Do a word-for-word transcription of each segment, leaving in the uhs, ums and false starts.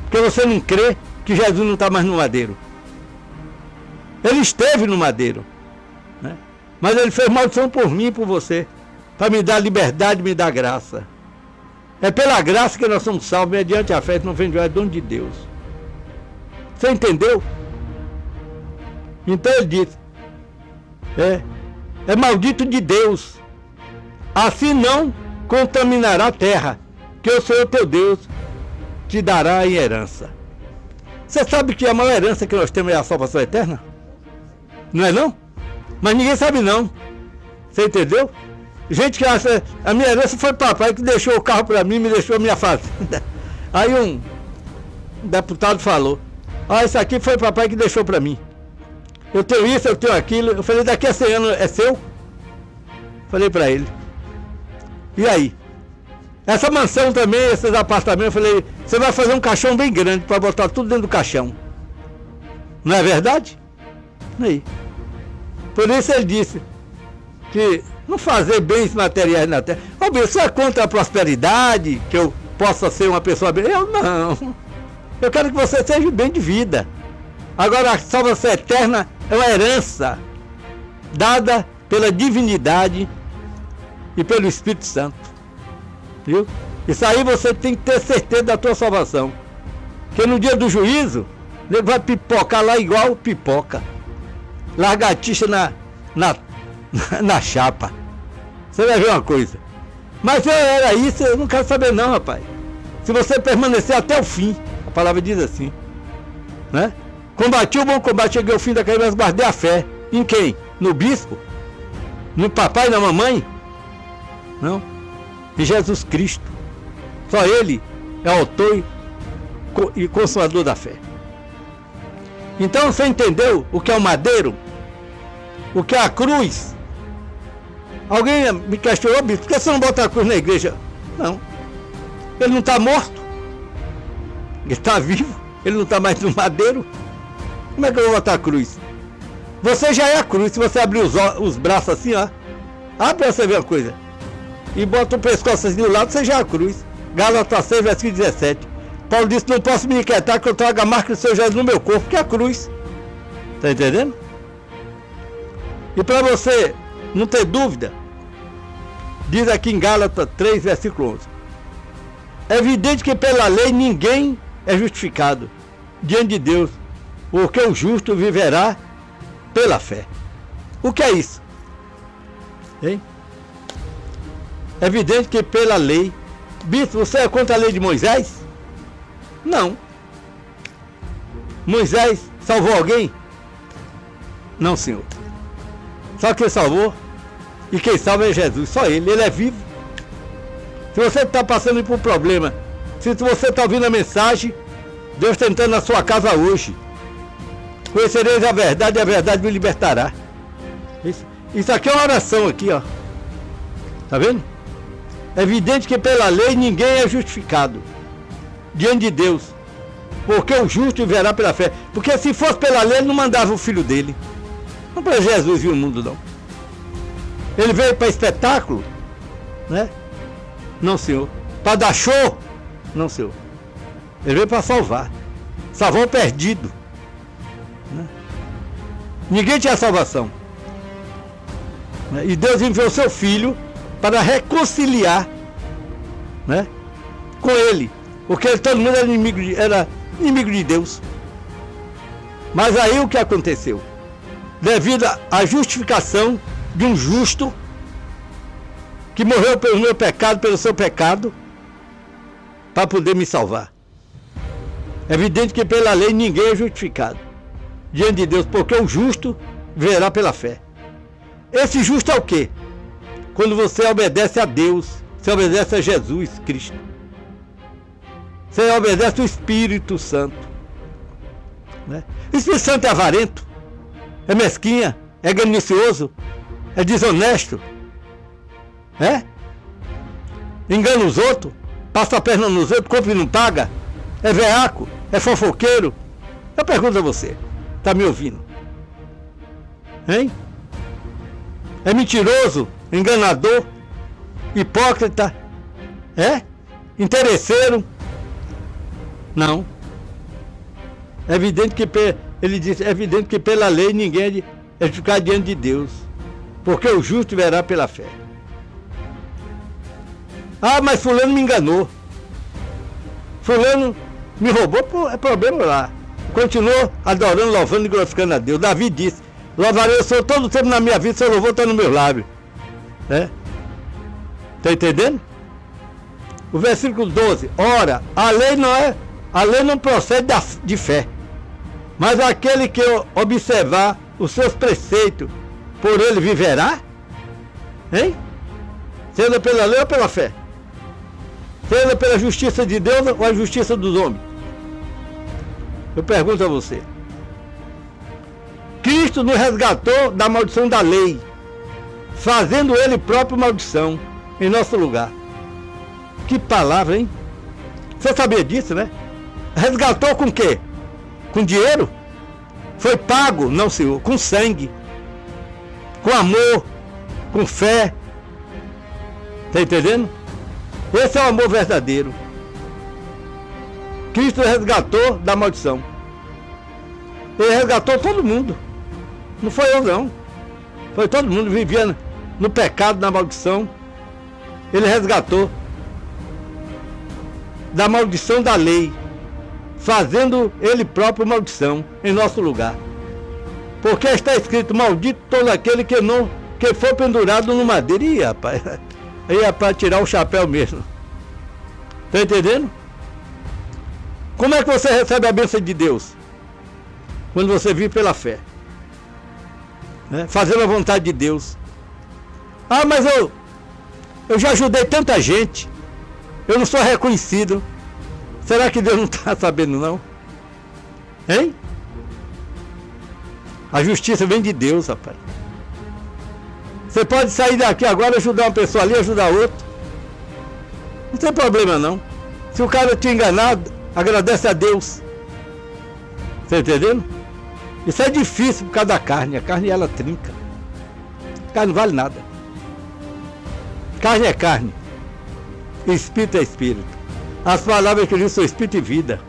Porque você não crê que Jesus não está mais no madeiro. Ele esteve no madeiro, né? Mas ele fez maldição por mim e por você, para me dar liberdade, me dar graça. É pela graça que nós somos salvos, mediante a fé, que não vem de dom de Deus. Você entendeu? Então ele disse, é, é maldito de Deus, assim não contaminará a terra, que o Senhor teu Deus te dará em herança. Você sabe que a maior herança que nós temos é a salvação eterna? Não é não? Mas ninguém sabe não. Você entendeu? Gente que acha, a minha herança foi papai que deixou o carro para mim, me deixou a minha fazenda. Aí um deputado falou, ah, isso aqui foi papai que deixou para mim. Eu tenho isso, eu tenho aquilo. Eu falei, daqui a cem anos é seu? Falei para ele. E aí? Essa mansão também, esses apartamentos, eu falei, você vai fazer um caixão bem grande para botar tudo dentro do caixão. Não é verdade? Aí. Por isso ele disse que não fazer bens materiais na terra. Ô, Bíblia, você é contra a prosperidade, que eu possa ser uma pessoa bem? Eu não. Eu quero que você seja bem de vida. Agora a salvação eterna é uma herança dada pela divindade e pelo Espírito Santo. Viu? Isso aí você tem que ter certeza da tua salvação. Porque no dia do juízo, ele vai pipocar lá igual pipoca. Largatixa na, na, na chapa. Você vai ver uma coisa. Mas eu era isso, eu não quero saber não, rapaz. Se você permanecer até o fim, a palavra diz assim, né? Combati o bom combate, cheguei ao fim da carreira, mas guardei a fé. Em quem? No bispo? No papai e na mamãe? Não. Em Jesus Cristo. Só Ele é autor e consumador da fé. Então você entendeu o que é o madeiro? O que é a cruz? Alguém me questionou, bispo, por que você não bota a cruz na igreja? Não. Ele não está morto. Ele está vivo. Ele não está mais no madeiro. Como é que eu vou botar a cruz? Você já é a cruz. Se você abrir os, os braços assim, ó. Abre pra você ver uma coisa. E bota o pescoço assim do lado, você já é a cruz. Gálatas seis, versículo dezessete. Paulo disse, não posso me inquietar que eu trago a marca do Senhor Jesus no meu corpo, que é a cruz. Tá entendendo? E para você não ter dúvida, diz aqui em Gálatas três, versículo onze. É evidente que pela lei ninguém é justificado diante de Deus, porque o justo viverá pela fé. O que é isso? Hein? É evidente que pela lei... Bispo, você é contra a lei de Moisés? Não. Moisés salvou alguém? Não, senhor. Só quem salvou, e quem salva é Jesus, só Ele, Ele é vivo. Se você está passando por um problema, se você está ouvindo a mensagem, Deus está entrando na sua casa hoje. Conhecereis a verdade e a verdade me libertará. Isso, isso aqui é uma oração aqui, ó. Tá vendo? É evidente que pela lei ninguém é justificado diante de Deus, porque o justo viverá pela fé. Porque se fosse pela lei, ele não mandava o filho dele. Não para Jesus vir o mundo, não. Ele veio para espetáculo, né? Não, senhor. Para dar show? Não, senhor. Ele veio para salvar. Salvar o perdido, né? Ninguém tinha salvação, né? E Deus enviou o seu filho para reconciliar, né, com Ele. Porque todo mundo era inimigo de, era inimigo de Deus. Mas aí o que aconteceu? Devido à justificação de um justo que morreu pelo meu pecado, pelo seu pecado, para poder me salvar. É evidente que pela lei ninguém é justificado diante de Deus, porque o justo viverá pela fé. Esse justo é o quê? Quando você obedece a Deus, você obedece a Jesus Cristo. Você obedece o Espírito Santo, né? O Espírito Santo é avarento, é mesquinha, é ganancioso, é desonesto, é? Engana os outros, passa a perna nos outros, compra e não paga, é veaco, é fofoqueiro. Eu pergunto a você, tá me ouvindo? Hein? É mentiroso, enganador, hipócrita, é? Interesseiro? Não. É evidente que, ele disse, é evidente que pela lei ninguém é justificado diante de Deus, porque o justo verá pela fé. Ah, mas fulano me enganou. Fulano me roubou, pô, é problema lá. Continuou adorando, louvando e glorificando a Deus. Davi disse, louvarei o Senhor todo o tempo na minha vida, seu louvor está no meu lábio. Né? Está entendendo? O versículo doze. Ora, a lei não é, a lei não procede de fé, mas aquele que observar os seus preceitos, por ele viverá? Hein? Seja pela lei ou pela fé? Seja pela justiça de Deus ou a justiça dos homens? Eu pergunto a você. Cristo nos resgatou da maldição da lei, fazendo ele próprio maldição em nosso lugar. Que palavra, hein? Você sabia disso, né? Resgatou com o quê? Com dinheiro? Foi pago? Não, Senhor. Com sangue. Com amor. Com fé. Está entendendo? Esse é o amor verdadeiro. Cristo resgatou da maldição. Ele resgatou todo mundo. Não foi eu, não. Foi todo mundo vivendo no pecado, na maldição. Ele resgatou da maldição da lei, fazendo ele próprio maldição em nosso lugar. Porque está escrito, maldito todo aquele que não que for pendurado no madeiro. Ih, rapaz, aí é para tirar o chapéu mesmo. Está entendendo? Como é que você recebe a bênção de Deus? Quando você vive pela fé, né? Fazendo a vontade de Deus. Ah, mas eu eu já ajudei tanta gente, eu não sou reconhecido. Será que Deus não está sabendo, não? Hein? A justiça vem de Deus, rapaz. Você pode sair daqui agora, ajudar uma pessoa ali, ajudar outra. Não tem problema, não. Se o cara te enganar, agradece a Deus. Você entendendo? Isso é difícil por causa da carne. A carne, ela trinca. A carne não vale nada. Carne é carne. Espírito é espírito. As palavras que eu disse são espírito e vida.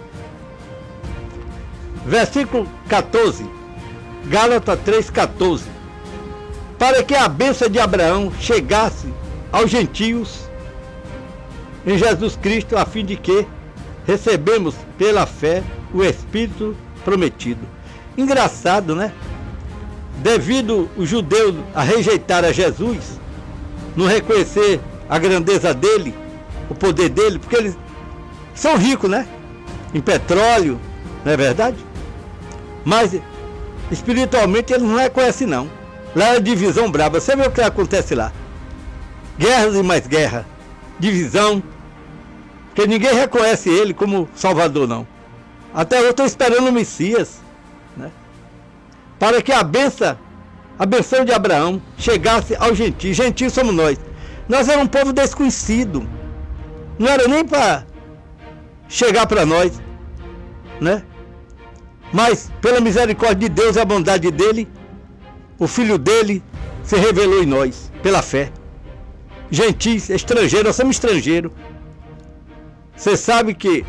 Versículo quatorze. Gálatas três, quatorze. Para que a bênção de Abraão chegasse aos gentios em Jesus Cristo, a fim de que recebemos pela fé o Espírito prometido. Engraçado, né? Devido os judeus a rejeitar a Jesus, não reconhecer a grandeza dele, o poder dele, porque eles são ricos, né? Em petróleo, não é verdade? Mas espiritualmente eles não reconhecem, não. Lá é divisão brava. Você vê o que acontece lá? Guerras e mais guerra. Divisão. Porque ninguém reconhece ele como Salvador, não. Até eu estou esperando o Messias, né? Para que a benção, a benção de Abraão chegasse aos gentios. Gentios somos nós. Nós éramos um povo desconhecido. Não era nem para chegar para nós, né? Mas pela misericórdia de Deus e a bondade dele, o Filho dele se revelou em nós, pela fé. Gentis, estrangeiros, nós somos estrangeiros. Você sabe que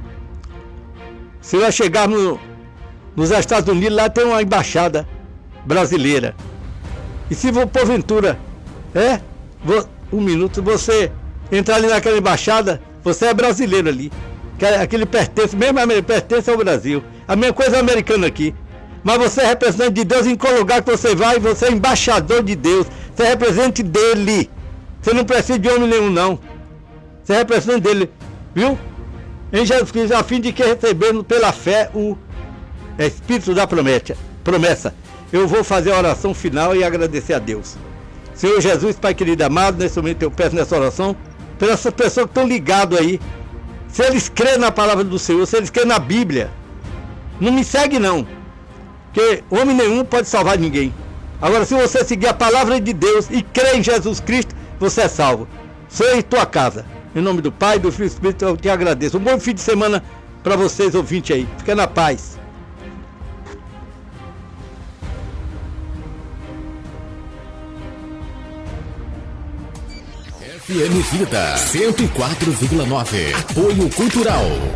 se nós chegarmos no, nos Estados Unidos, lá tem uma embaixada brasileira. E se porventura, é, vou, um minuto, você entrar ali naquela embaixada, você é brasileiro ali. Aquele pertence, mesmo pertence ao Brasil. A mesma coisa é americana aqui. Mas você é representante de Deus em qualquer lugar que você vai, você é embaixador de Deus. Você é representante dele. Você não precisa de homem nenhum, não. Você é representante dele, viu? Em Jesus Cristo, a fim de que recebemos pela fé o Espírito da promessa. Eu vou fazer a oração final e agradecer a Deus. Senhor Jesus, Pai querido amado, nesse momento eu peço nessa oração, pelas pessoas que estão ligadas aí. Se eles crêem na palavra do Senhor, se eles crêem na Bíblia, não me segue não. Porque homem nenhum pode salvar ninguém. Agora, se você seguir a palavra de Deus e crer em Jesus Cristo, você é salvo. Você e tua casa. Em nome do Pai, do Filho e do Espírito, eu te agradeço. Um bom fim de semana para vocês, ouvintes aí. Fica na paz. F M Vida cento e quatro vírgula nove. Apoio Cultural.